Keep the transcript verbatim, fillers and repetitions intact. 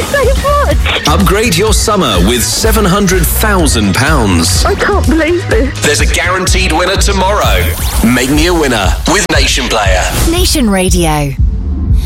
so much. Upgrade your summer with seven hundred thousand pounds. I can't believe this. There's a guaranteed winner tomorrow. Make me a winner with Nation Player. Nation Radio.